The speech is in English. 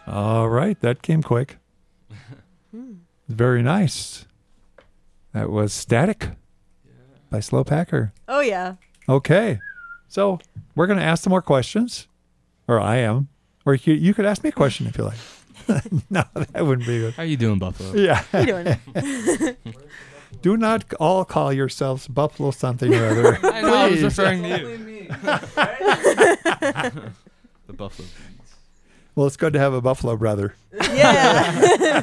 All right, that came quick. Very nice. That was Static by Slow Packer. Oh, yeah. Okay, so we're going to ask some more questions, or I am, or you could ask me a question if you like. No, that wouldn't be good. How you doing, Buffalo? Yeah. How you doing? Do not all call yourselves Buffalo something or other. I know, I was Please. referring to you. The Buffalo. Well, it's good to have a Buffalo brother. Yeah.